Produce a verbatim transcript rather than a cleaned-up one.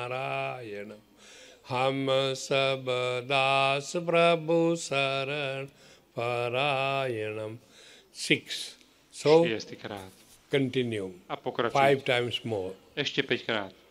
नारायणम हम सब दास प्रभु शरण परायणम. Six. So Šiestýkrát. continue A pokračuj. five times more. Ešte päťkrát.